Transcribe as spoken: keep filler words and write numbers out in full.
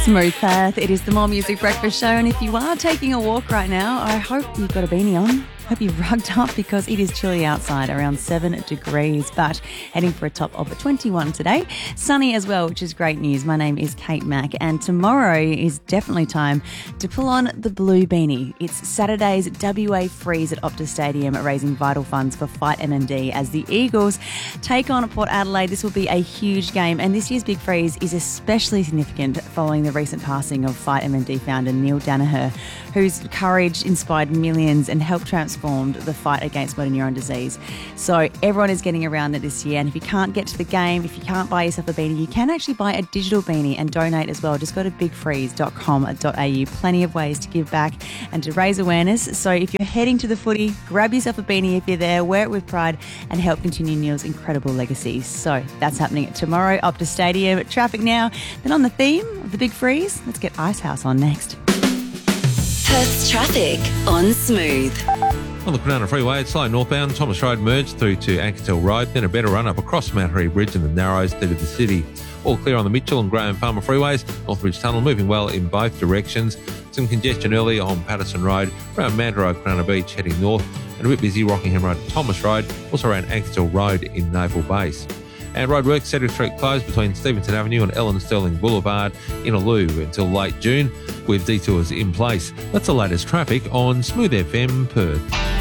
Smooth Path. It is the More Music Breakfast Show, and if you are taking a walk right now, I hope you've got a beanie on. Hope you've rugged up because it is chilly outside, around seven degrees, but heading for a top of twenty-one today. Sunny as well, which is great news. My name is Kate Mack, and tomorrow is definitely time to pull on the blue beanie. It's Saturday's W A Freeze at Optus Stadium, raising vital funds for Fight M M D as the Eagles take on Port Adelaide. This will be a huge game, and this year's Big Freeze is especially significant following the recent passing of Fight M M D founder Neil Danaher, whose courage inspired millions and helped transform the fight against motor neuron disease. So everyone is getting around it this year, and if you can't get to the game, if you can't buy yourself a beanie, you can actually buy a digital beanie and donate as well. Just go to big freeze dot com dot a u. Plenty of ways to give back and to raise awareness. So if you're heading to the footy, grab yourself a beanie if you're there, wear it with pride and help continue Neil's incredible legacy. So that's happening tomorrow up to Stadium. Traffic now. Then on the theme of the Big Freeze, let's get Icehouse on next. Perth's traffic on Smooth. On the Cronulla Freeway, it's slow northbound. Thomas Road merged through to Ankersell Road, then a better run up across Mount Harry Bridge and the Narrows through to the city. All clear on the Mitchell and Graham Farmer freeways. Northbridge Tunnel moving well in both directions. Some congestion early on Patterson Road, around Manta Road, Cronulla Beach heading north, and a bit busy Rockingham Road, Thomas Road, also around Ankersell Road in Naval Base. And roadworks, Cedric Street closed between Stevenson Avenue and Ellen Sterling Boulevard in Aloo until late June, with detours in place. That's the latest traffic on Smooth F M Perth.